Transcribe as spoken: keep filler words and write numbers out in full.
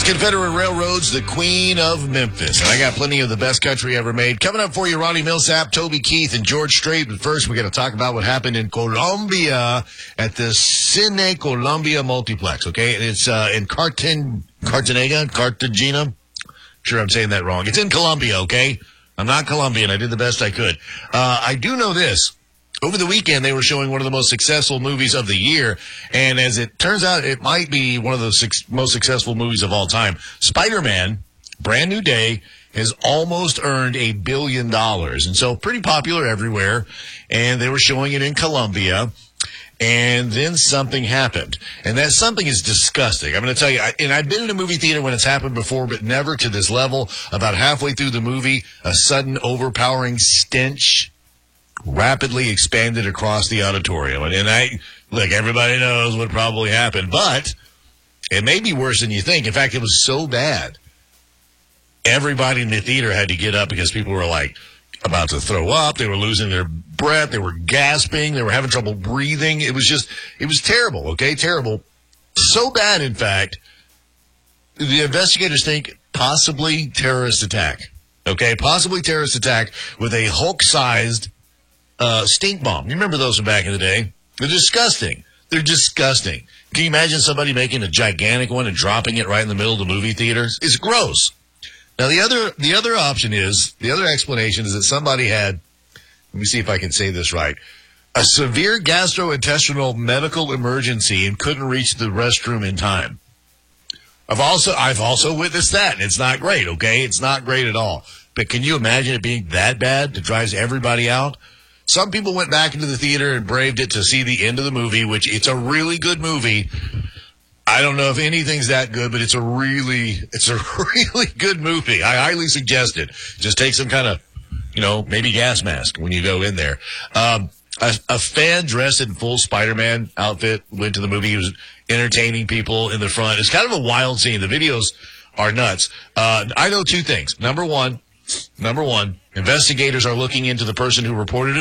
Confederate Railroad's the queen of Memphis. And I got plenty of the best country ever made. Coming up for you, Ronnie Millsap, Toby Keith, and George Strait. But first, we're going to talk about what happened in Colombia at the Cine Colombia Multiplex, okay? And it's uh, in Carten, Cartagena, Cartagena. Sure, I'm saying that wrong. It's in Colombia, okay? I'm not Colombian. I did the best I could. Uh, I do know this. Over the weekend, they were showing one of the most successful movies of the year, and as it turns out, it might be one of the six, most successful movies of all time. Spider-Man, Brand New Day, has almost earned a billion dollars, and so pretty popular everywhere, and they were showing it in Colombia, and then something happened, and that something is disgusting. I'm going to tell you, I, and I've been in a movie theater when it's happened before, but never to this level. About halfway through the movie, a sudden overpowering stench rapidly expanded across the auditorium. And, and I, look, everybody knows what probably happened, but it may be worse than you think. In fact, it was so bad, everybody in the theater had to get up because people were, like, about to throw up. They were losing their breath. They were gasping. They were having trouble breathing. It was just, it was terrible, okay? Terrible. So bad, in fact, the investigators think possibly terrorist attack, okay? Possibly terrorist attack with a Hulk-sized Uh, stink bomb. You remember those from back in the day? They're disgusting. They're disgusting. Can you imagine somebody making a gigantic one and dropping it right in the middle of the movie theaters? It's gross. Now, the other the other option is, the other explanation is that somebody had, let me see if I can say this right, a severe gastrointestinal medical emergency and couldn't reach the restroom in time. I've also I've also witnessed that, and it's not great, okay? It's not great at all. But can you imagine it being that bad that drives everybody out? Some people went back into the theater and braved it to see the end of the movie, which it's a really good movie. I don't know if anything's that good, but it's a really, it's a really good movie. I highly suggest it. Just take some kind of, you know, maybe gas mask when you go in there. Um, a, a fan dressed in full Spider-Man outfit went to the movie. He was entertaining people in the front. It's kind of a wild scene. The videos are nuts. Uh, I know two things. Number one, number one, investigators are looking into the person who reported it.